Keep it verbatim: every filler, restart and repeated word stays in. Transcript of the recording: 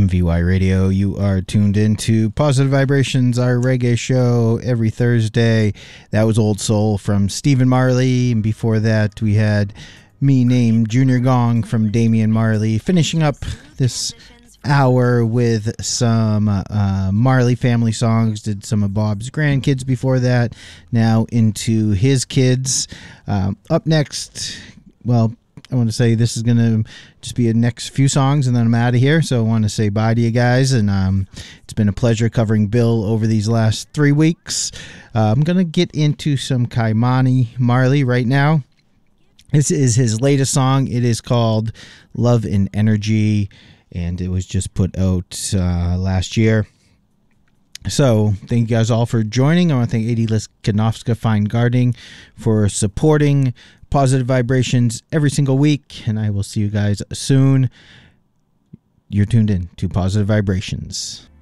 M V Y Radio. You are tuned into Positive Vibrations, our reggae show every Thursday. That was Old Soul from Stephen Marley, and before that we had Me Named Junior Gong from Damian Marley. Finishing up this hour with some uh, Marley family songs. Did some of Bob's grandkids before that. Now into his kids. Um, up next, well, I want to say this is going to just be a next few songs and then I'm out of here. So I want to say bye to you guys. And um, it's been a pleasure covering Bill over these last three weeks. Uh, I'm going to get into some Ky-Mani Marley right now. This is his latest song. It is called Love and Energy, and it was just put out uh, last year. So thank you guys all for joining. I want to thank Adi Liskanovska Fine Gardening for supporting Positive Vibrations every single week, and I will see you guys soon. You're tuned in to Positive Vibrations.